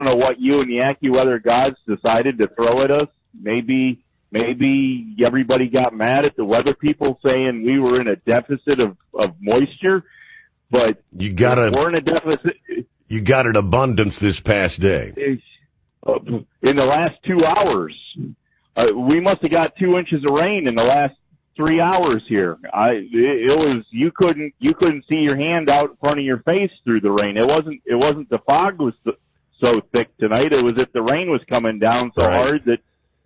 know what you and the AccuWeather gods decided to throw at us. Maybe everybody got mad at the weather people saying we were in a deficit of moisture, but we're in a deficit. You got an abundance this past day. In the last 2 hours. We must have got 2 inches of rain in the last 3 hours here. It was you couldn't see your hand out in front of your face through the rain. It wasn't the fog was so thick tonight. It was that the rain was coming down so hard that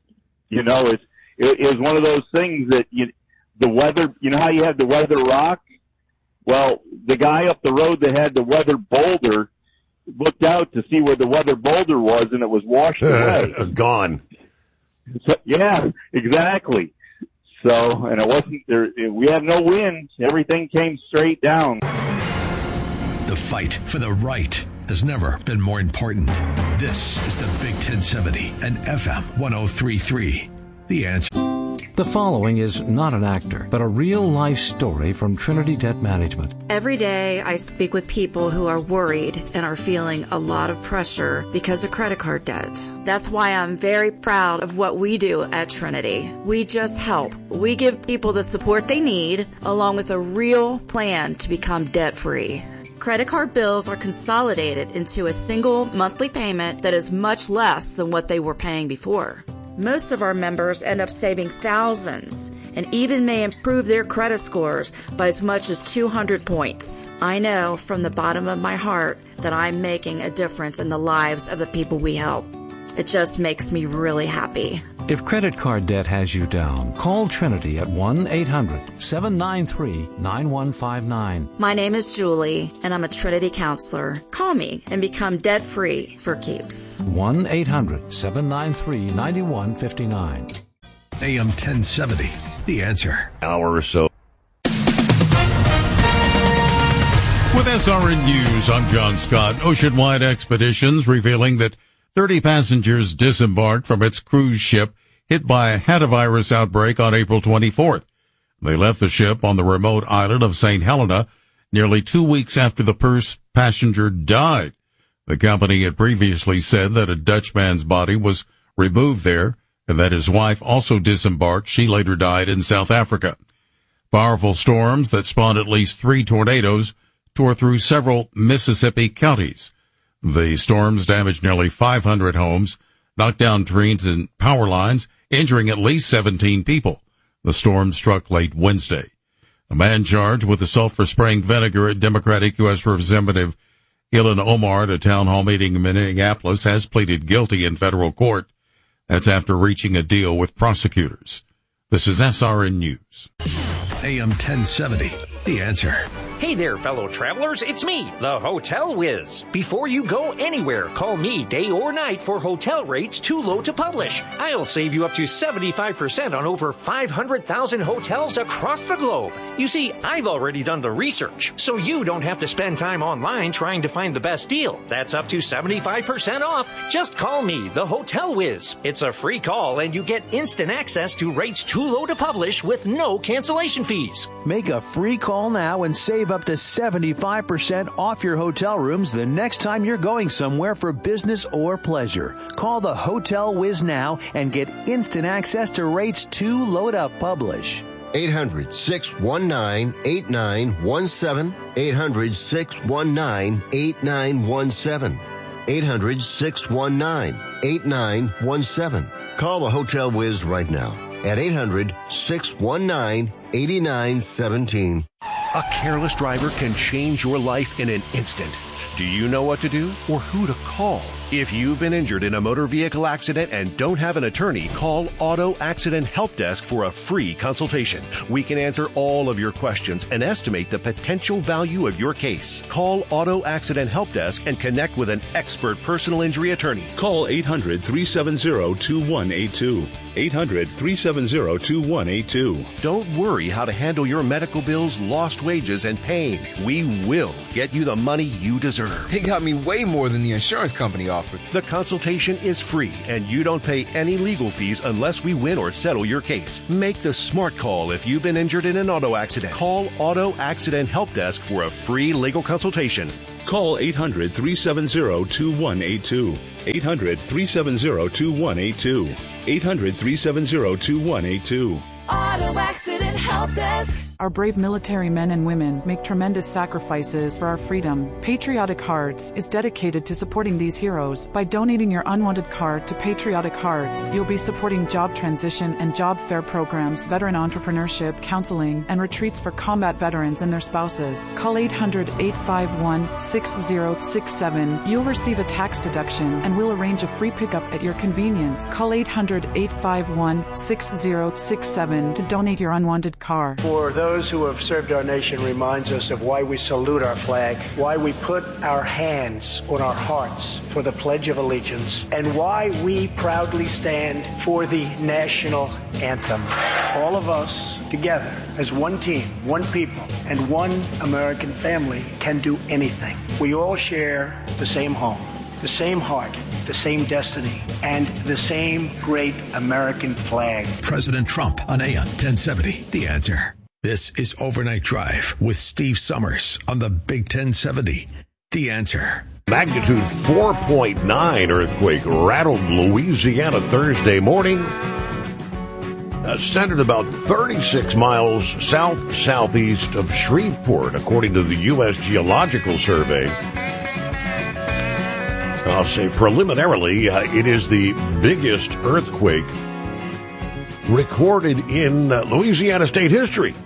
it was one of those things that the weather. You know how you had the weather rock? Well, the guy up the road that had the weather boulder looked out to see where the weather boulder was, and it was washed away. Gone. So, yeah, exactly. So, and it wasn't there. We had no wind. Everything came straight down. The fight for the right has never been more important. This is the Big 1070 and FM 103.3. The Answer. The following is not an actor, but a real-life story from Trinity Debt Management. Every day I speak with people who are worried and are feeling a lot of pressure because of credit card debt. That's why I'm very proud of what we do at Trinity. We just help. We give people the support they need, along with a real plan to become debt-free. Credit card bills are consolidated into a single monthly payment that is much less than what they were paying before. Most of our members end up saving thousands and even may improve their credit scores by as much as 200 points. I know from the bottom of my heart that I'm making a difference in the lives of the people we help. It just makes me really happy. If credit card debt has you down, call Trinity at 1-800-793-9159. My name is Julie, and I'm a Trinity counselor. Call me and become debt-free for keeps. 1-800-793-9159. AM 1070, The Answer. Hour or so. With SRN News, I'm John Scott. Oceanwide Expeditions revealing that 30 passengers disembarked from its cruise ship hit by a hantavirus outbreak on April 24th. They left the ship on the remote island of St. Helena nearly 2 weeks after the first passenger died. The company had previously said that a Dutchman's body was removed there and that his wife also disembarked. She later died in South Africa. Powerful storms that spawned at least 3 tornadoes tore through several Mississippi counties. The storms damaged nearly 500 homes, knocked down trees and power lines, injuring at least 17 people. The storm struck late Wednesday. A man charged with assault for spraying vinegar at Democratic U.S. Representative Ilhan Omar at a town hall meeting in Minneapolis has pleaded guilty in federal court. That's after reaching a deal with prosecutors. This is SRN News. AM 1070, The Answer. Hey there, fellow travelers. It's me, the Hotel Whiz. Before you go anywhere, call me day or night for hotel rates too low to publish. I'll save you up to 75% on over 500,000 hotels across the globe. You see, I've already done the research, so you don't have to spend time online trying to find the best deal. That's up to 75% off. Just call me, the Hotel Whiz. It's a free call, and you get instant access to rates too low to publish with no cancellation fees. Make a free call now and save up to 75% off your hotel rooms the next time you're going somewhere for business or pleasure. Call the Hotel Whiz now and get instant access to rates too low to publish. 800-619-8917. 800-619-8917. 800-619-8917. Call the Hotel Whiz right now at 800-619-8917. A careless driver can change your life in an instant. Do you know what to do or who to call? If you've been injured in a motor vehicle accident and don't have an attorney, call Auto Accident Help Desk for a free consultation. We can answer all of your questions and estimate the potential value of your case. Call Auto Accident Help Desk and connect with an expert personal injury attorney. Call 800-370-2182. 800-370-2182. Don't worry how to handle your medical bills, lost wages, and pain. We will get you the money you deserve. They got me way more than the insurance company offered. The consultation is free, and you don't pay any legal fees unless we win or settle your case. Make the smart call if you've been injured in an auto accident. Call Auto Accident Help Desk for a free legal consultation. Call 800-370-2182. 800-370-2182. 800-370-2182. Auto Accident Help Desk. Our brave military men and women make tremendous sacrifices for our freedom. Patriotic Hearts is dedicated to supporting these heroes. By donating your unwanted card to Patriotic Hearts, you'll be supporting job transition and job fair programs, veteran entrepreneurship, counseling, and retreats for combat veterans and their spouses. Call 800-851-6067. You'll receive a tax deduction and we'll arrange a free pickup at your convenience. Call 800-851-6067 to donate your unwanted car. For those who have served our nation reminds us of why we salute our flag, why we put our hands on our hearts for the Pledge of Allegiance, and why we proudly stand for the national anthem. All of us together as one team, one people, and one American family can do anything. We all share the same home, the same heart, the same destiny, and the same great American flag. President Trump on AM 1070. The Answer. This is Overnight Drive with Steve Summers on the Big 1070. The Answer. Magnitude 4.9 earthquake rattled Louisiana Thursday morning. Centered about 36 miles south-southeast of Shreveport, according to the U.S. Geological Survey. I'll say preliminarily, it is the biggest earthquake recorded in Louisiana state history.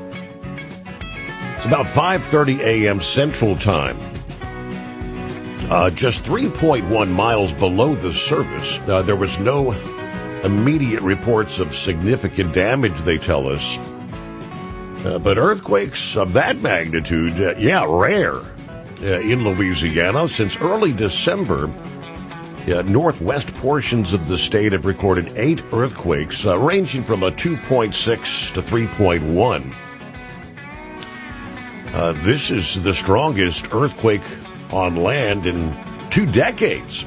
It's about 5:30 a.m. Central Time. Just 3.1 miles below the surface. There was no immediate reports of significant damage, they tell us. But earthquakes of that magnitude, rare. In Louisiana. Since early December, northwest portions of the state have recorded 8 earthquakes, ranging from a 2.6 to 3.1. This is the strongest earthquake on land in 2 decades.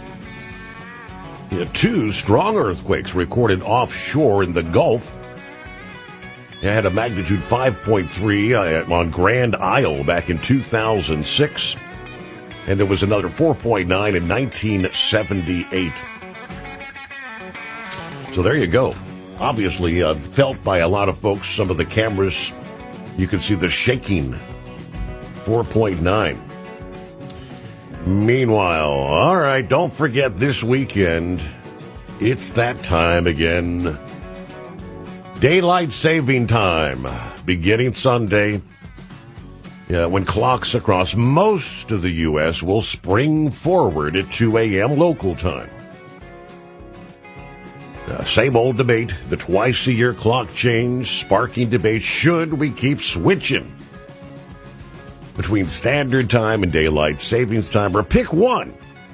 2 strong earthquakes recorded offshore in the Gulf. It had a magnitude 5.3 on Grand Isle back in 2006. And there was another 4.9 in 1978. So there you go. Obviously felt by a lot of folks. Some of the cameras, you could see the shaking. 4.9. Meanwhile, all right, don't forget this weekend. It's that time again. Daylight saving time, beginning Sunday, when clocks across most of the U.S. will spring forward at 2 a.m. local time. Same old debate, the twice-a-year clock change, sparking debate, should we keep switching between standard time and daylight savings time, or pick one?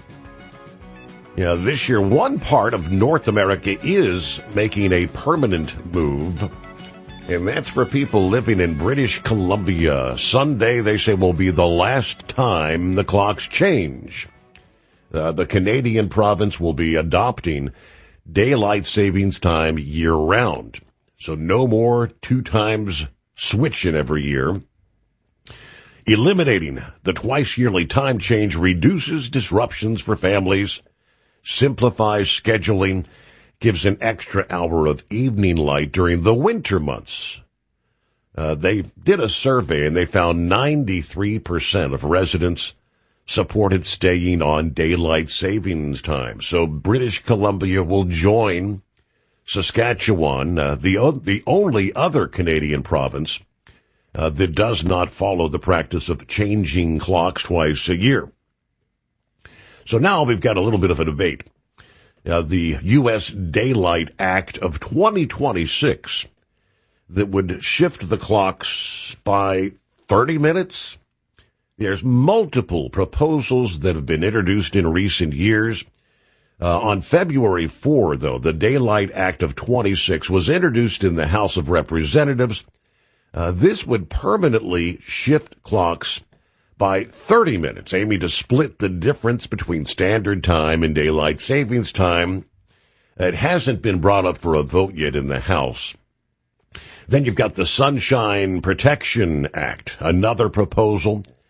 This year, one part of North America is making a permanent move, and that's for people living in British Columbia. Sunday, they say, will be the last time the clocks change. The Canadian province will be adopting daylight savings time year-round. So no more 2 times switching every year. Eliminating the twice-yearly time change reduces disruptions for families, simplifies scheduling, gives an extra hour of evening light during the winter months. They did a survey and they found 93% of residents supported staying on daylight savings time. So British Columbia will join Saskatchewan, the only other Canadian province that does not follow the practice of changing clocks twice a year. So now we've got a little bit of a debate. The U.S. Daylight Act of 2026 that would shift the clocks by 30 minutes. There's multiple proposals that have been introduced in recent years. On February 4, though, the Daylight Act of 26 was introduced in the House of Representatives. This would permanently shift clocks by 30 minutes, aiming to split the difference between standard time and daylight savings time. It hasn't been brought up for a vote yet in the House. Then you've got the Sunshine Protection Act, another proposal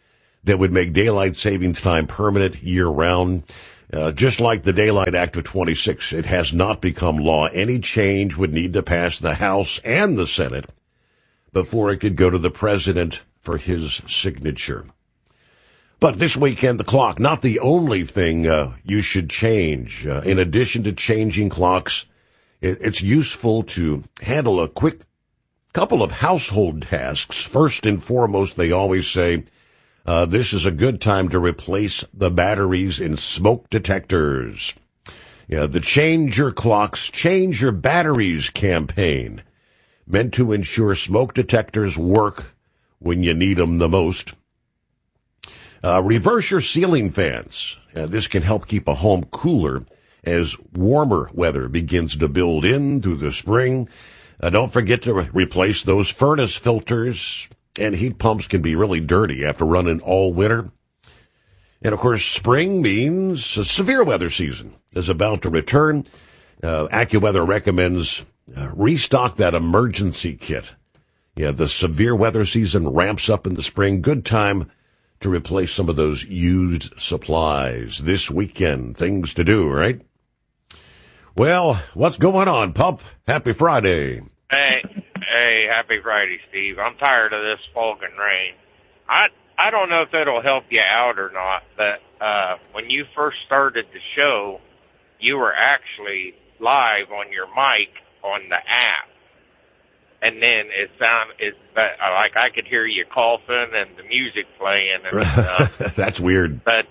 that would make daylight savings time permanent year-round. Just like the Daylight Act of 26, it has not become law. Any change would need to pass the House and the Senate before it could go to the president for his signature. But this weekend, the clock, not the only thing you should change. In addition to changing clocks, it's useful to handle a quick couple of household tasks. First and foremost, they always say, this is a good time to replace the batteries in smoke detectors. The Change Your Clocks, Change Your Batteries campaign, meant to ensure smoke detectors work when you need them the most. Reverse your ceiling fans. This can help keep a home cooler as warmer weather begins to build in through the spring. Don't forget to replace those furnace filters, and heat pumps can be really dirty after running all winter. And, of course, spring means a severe weather season is about to return. AccuWeather recommends restock that emergency kit. The severe weather season ramps up in the spring. Good time to replace some of those used supplies this weekend. Things to do, right? Well, what's going on, pup? Happy Friday. Hey, happy Friday, Steve. I'm tired of this fog and rain. I don't know if it'll help you out or not, but when you first started the show, you were actually live on your mic on the app. And then like I could hear you coughing and the music playing and stuff. That's weird. But,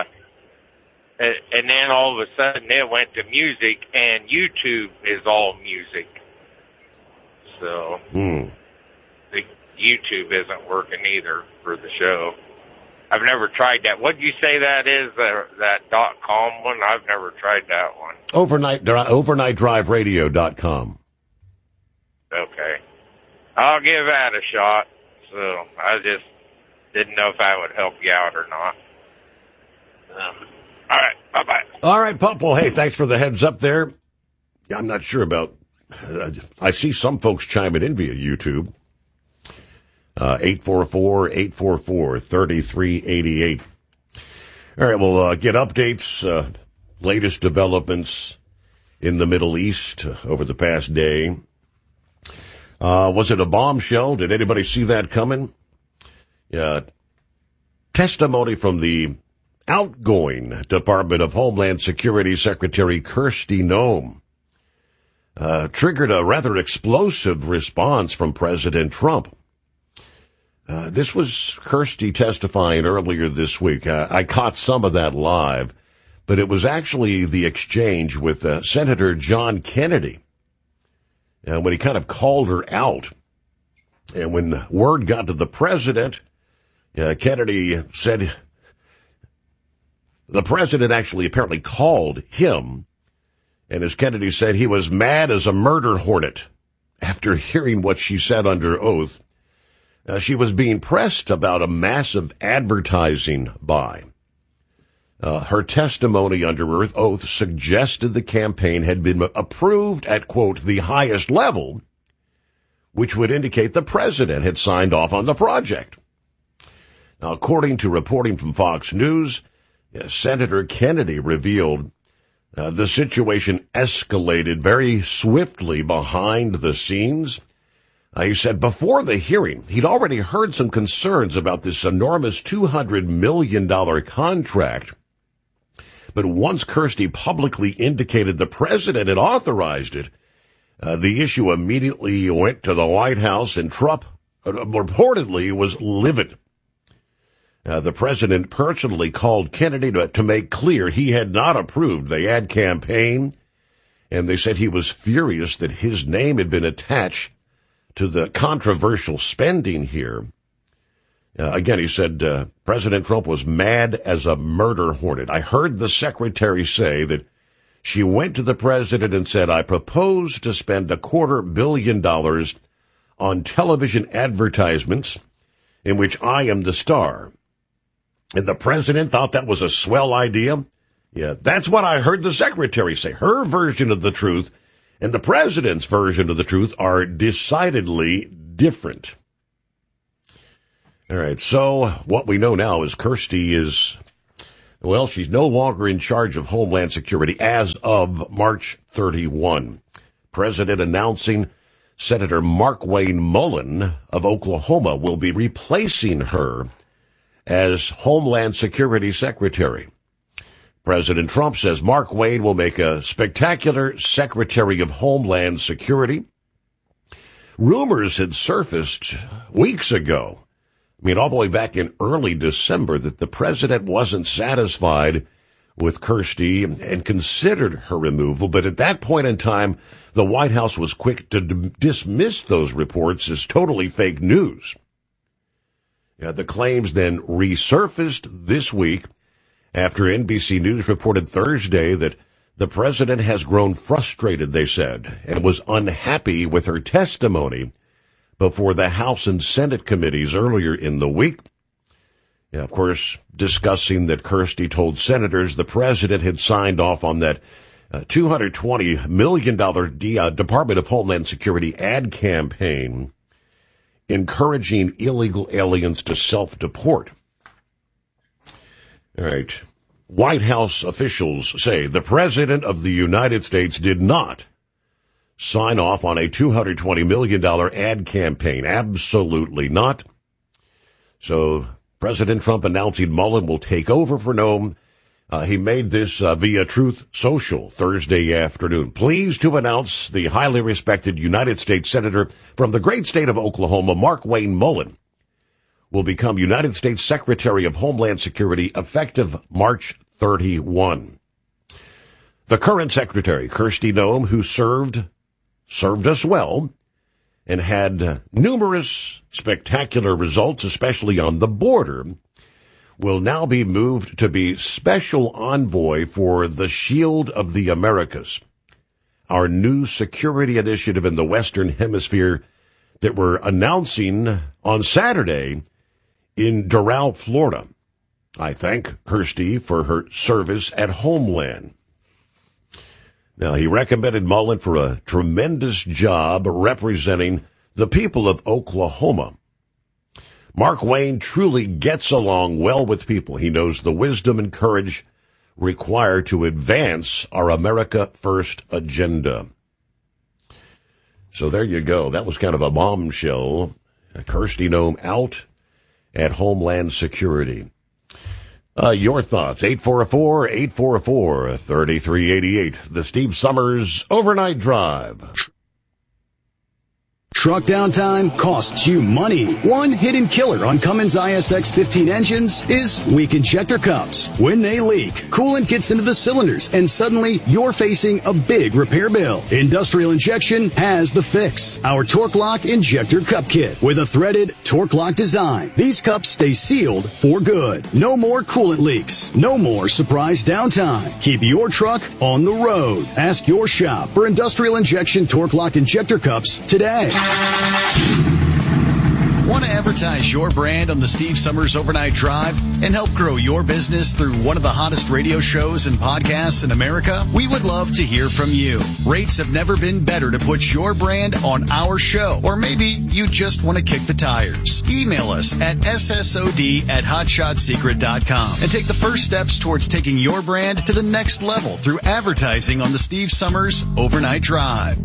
and then all of a sudden it went to music, and YouTube is all music. So, the YouTube isn't working either for the show. I've never tried that. What did you say that is, that .com one? I've never tried that one. Overnightdriveradio.com. Okay. I'll give that a shot. So I just didn't know if that would help you out or not. All right. Bye-bye. All right, pup. Well, hey, thanks for the heads up there. I'm not sure about... I see some folks chiming in via YouTube. 844-844-3388. All right, we'll get updates, latest developments in the Middle East over the past day. Was it a bombshell? Did anybody see that coming? Testimony from the outgoing Department of Homeland Security Secretary Kristi Noem triggered a rather explosive response from President Trump. This was Kristi testifying earlier this week. I caught some of that live, but it was actually the exchange with Senator John Kennedy. When he kind of called her out, and when word got to the president, Kennedy said the president actually apparently called him, and as Kennedy said, he was mad as a murder hornet after hearing what she said under oath. She was being pressed about a massive advertising buy. Her testimony under oath suggested the campaign had been approved at, quote, the highest level, which would indicate the president had signed off on the project. Now, according to reporting from Fox News, Senator Kennedy revealed the situation escalated very swiftly behind the scenes. He said before the hearing, he'd already heard some concerns about this enormous $200 million contract. But once Kristi publicly indicated the president had authorized it, the issue immediately went to the White House, and Trump reportedly was livid. The president personally called Kennedy to make clear he had not approved the ad campaign, and they said he was furious that his name had been attached to the controversial spending here. Again, he said President Trump was mad as a murder hornet. I heard the secretary say that she went to the president and said, I propose to spend $250 million on television advertisements in which I am the star. And the president thought that was a swell idea. Yeah, that's what I heard the secretary say. Her version of the truth and the president's version of the truth are decidedly different. All right, so what we know now is Kirsty is, well, she's no longer in charge of Homeland Security as of March 31. President announcing Senator Markwayne Mullin of Oklahoma will be replacing her as Homeland Security Secretary. President Trump says Markwayne will make a spectacular Secretary of Homeland Security. Rumors had surfaced weeks ago, all the way back in early December, that the president wasn't satisfied with Kirsty and considered her removal. But at that point in time, the White House was quick to dismiss those reports as totally fake news. The claims then resurfaced this week after NBC News reported Thursday that the president has grown frustrated, they said, and was unhappy with her testimony before the House and Senate committees earlier in the week. Of course, discussing that Kirsty told senators the president had signed off on that $220 million Department of Homeland Security ad campaign encouraging illegal aliens to self-deport. All right. White House officials say the President of the United States did not sign off on a $220 million ad campaign. Absolutely not. So President Trump announcing Mullin will take over for Noam. He made this via Truth Social Thursday afternoon. Pleased to announce the highly respected United States Senator from the great state of Oklahoma, Markwayne Mullin, will become United States Secretary of Homeland Security effective March 31. The current secretary, Kristi Noem, who served us well and had numerous spectacular results, especially on the border, will now be moved to be special envoy for the Shield of the Americas, our new security initiative in the Western Hemisphere that we're announcing on Saturday in Doral, Florida. I thank Kirsty for her service at Homeland. Now, he recommended Mullin for a tremendous job representing the people of Oklahoma. Markwayne truly gets along well with people. He knows the wisdom and courage required to advance our America First agenda. So there you go. That was kind of a bombshell. Kirsty Noem out at Homeland Security. Your thoughts, 844-844-3388. The Steve Summers Overnight Drive. Truck downtime costs you money. One hidden killer on Cummins ISX 15 engines is weak injector cups. When they leak, coolant gets into the cylinders and suddenly you're facing a big repair bill. Industrial Injection has the fix. Our Torque Lock Injector Cup Kit with a threaded Torque Lock design. These cups stay sealed for good. No more coolant leaks. No more surprise downtime. Keep your truck on the road. Ask your shop for Industrial Injection Torque Lock Injector Cups today. Want to advertise your brand on the Steve Summers Overnight Drive and help grow your business through one of the hottest radio shows and podcasts in America? We would love to hear from you. Rates have never been better to put your brand on our show. Or maybe you just want to kick the tires. Email us at ssod@hotshotsecret.com and take the first steps towards taking your brand to the next level through advertising on the Steve Summers Overnight Drive.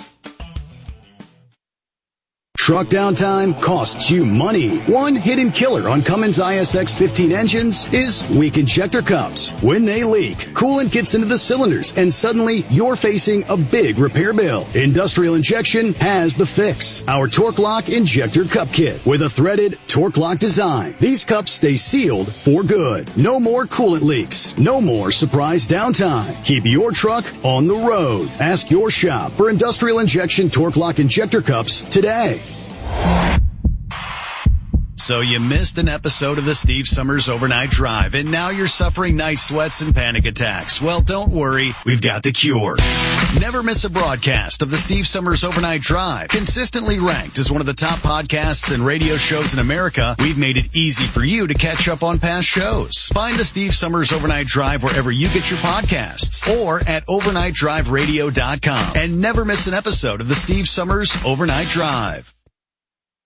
Truck downtime costs you money. One hidden killer on Cummins ISX 15 engines is weak injector cups. When they leak, coolant gets into the cylinders and suddenly you're facing a big repair bill. Industrial Injection has the fix. Our Torque Lock Injector Cup Kit with a threaded Torque Lock design. These cups stay sealed for good. No more coolant leaks. No more surprise downtime. Keep your truck on the road. Ask your shop for Industrial Injection Torque Lock Injector Cups today. So you missed an episode of the Steve Summers Overnight Drive, and now you're suffering night sweats and panic attacks. Well, don't worry. We've got the cure. Never miss a broadcast of the Steve Summers Overnight Drive. Consistently ranked as one of the top podcasts and radio shows in America, we've made it easy for you to catch up on past shows. Find the Steve Summers Overnight Drive wherever you get your podcasts or at overnightdriveradio.com. And never miss an episode of the Steve Summers Overnight Drive.